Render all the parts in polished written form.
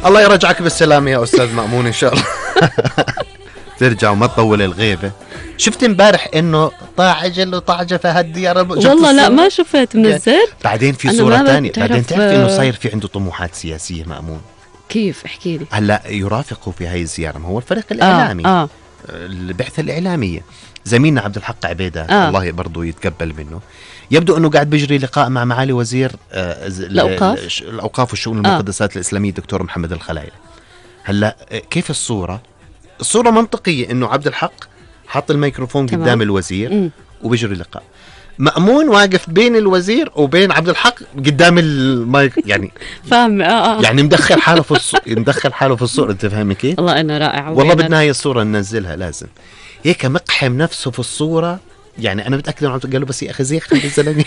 الله يرجعك بالسلامة يا أستاذ مأمون إن شاء الله. ترجع وما تطول الغيبة. شفت امبارح إنه طاع عجل وطاع جفا هالديار. والله لا ما شفت منزل. بعدين في صورة ثانية. بعدين تعرف إنه صاير في عنده طموحات سياسية مأمون. كيف؟ احكي لي. هلا يرافقه في هاي الزيارة، ما هو الفريق الإعلامي البعثة الإعلامية، زميلنا عبد الحق عبيدة الله برضو يتقبل منه. يبدو أنه قاعد بيجري لقاء مع معالي وزير الأوقاف والشؤون المقدسات الإسلامية دكتور محمد الخلايلي. هلا كيف الصورة منطقية، إنه عبد الحق حط الميكروفون قدام الوزير وبيجري لقاء. مأمون واقف بين الوزير وبين عبد الحق قدام المايك، يعني فاهم يعني مدخل حاله في الصورة. انت فاهمي كيف؟ والله انا رائع. والله بدنا هاي الصورة ننزلها لازم هيك مقحم نفسه في الصورة. يعني انا متأكد انه قال له بس يا اخي زي خلي الزلمة.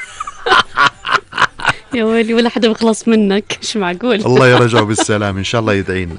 يا ويلي ولا حدا بخلص منك، مش معقول. الله يرجعه بالسلام ان شاء الله يدعي لنا.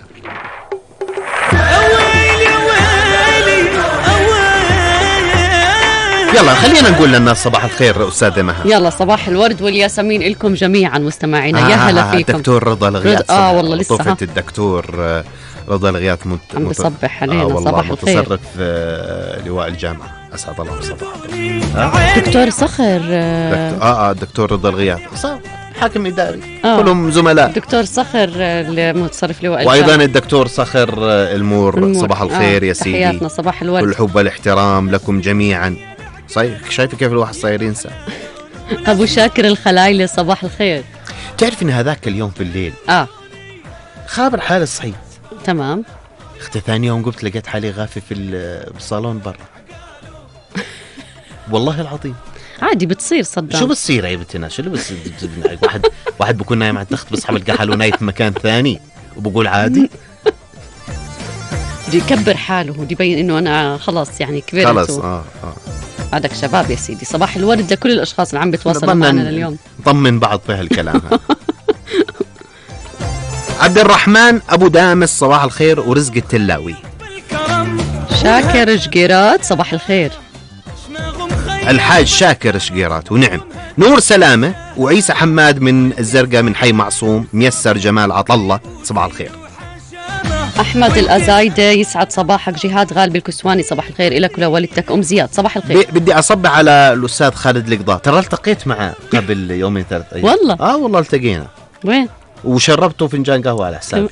يلا خلينا نقول للناس صباح الخير أستاذة مها. يلا صباح الورد والياسمين لكم جميعا مستمعينا. يا هلا فيكم. الدكتور رضا الغياث والله لسه طفت الدكتور رضا الغياث عم بصبح علينا. صباح الخير. متصرف لواء الجامعة. أسعد الله صباحك. دكتور صخر الدكتور رضا الغياث حاكم إداري كلهم زملاء. دكتور صخر المتصرف لواء الجامعة، وأيضا الدكتور صخر المور. صباح الخير يا سيدي. تحياتنا صباح الورد. كل حب والاحترام لكم جميعا. شايفة كيف الواحد صاير ينسى. أبو شاكر الخلايلي صباح الخير. تعرف إن هذاك اليوم في الليل خابر حالي الصحيح تمام. اختي ثاني يوم قمت لقيت حالي غافي في الصالون برا. والله العظيم عادي بتصير صدق. شو بتصير يا بنتنا؟ شو اللي بس واحد بكون نايم على التخت بصحى بلقى حاله نايم في مكان ثاني وبقول عادي. بدي يكبر حاله ودي يبين انه انا خلاص يعني كبرت. خلاص بعدك شباب يا سيدي. صباح الورد لكل الاشخاص اللي عم بتواصلوا معنا لليوم. نطمن بعض في هالكلام. عبد الرحمن ابو دامس صباح الخير. ورزق التلاوي. شاكر شقيرات صباح الخير. الحاج شاكر شقيرات ونعم. نور سلامة وعيسى حماد من الزرقاء من حي معصوم. ميسر جمال عطلة صباح الخير. أحمد الأزايدة يسعد صباحك. جهاد غالب الكسواني صباح الخير إلك ولوالدتك أم زياد صباح الخير. بدي أصبح على الأستاذ خالد القضاء. ترى التقيت معه قبل يومين 3 أيام. والله والله التقينا. وين؟ وشربته فنجان قهوة على حسابي.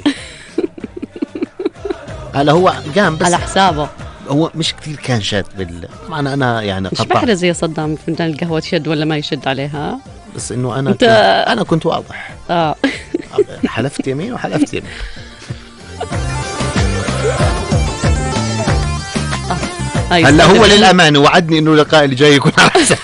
هلا هو قام بس على حسابه. هو مش كثير كان شاد معنى أنا يعني مش بحرز يا صدام فنجان القهوة تشد ولا ما يشد عليها. بس إنه أنا كنت واضح. حلفت يمين وحلفت يمين. هلا هو للأمانة وعدني إنه اللقاء اللي جاي يكون على حساب.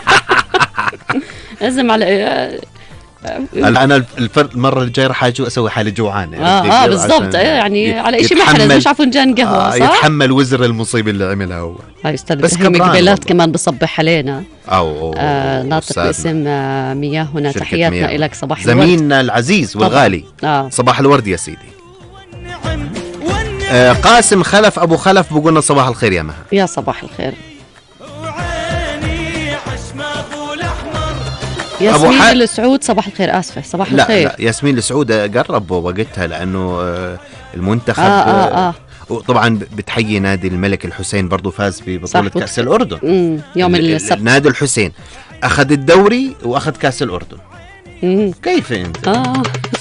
لازم على أنا المرة الجاية راح أجي أسوي حالي جوعان. بالضبط يعني على إشي محرز مش على فنجان قهوة. صح؟ يتحمل وزر المصيبة اللي عملها هو. هاي أستاذ فهمي قبيلات كمان بصبح علينا. ناطق باسم مياه هنا. تحياتنا لك صباح الورد. زميلنا العزيز والغالي. صباح الورد يا سيدي. قاسم خلف أبو خلف بقولنا صباح الخير يا مها. يا صباح الخير. ياسمين السعود صباح الخير. آسفة صباح الخير. لا ياسمين السعود قرب وقتها لأنه المنتخب طبعا بتحيي نادي الملك الحسين برضو فاز ببطولة كأس الأردن يوم السبت. نادي الحسين أخذ الدوري وأخذ كأس الأردن. كيف أنت؟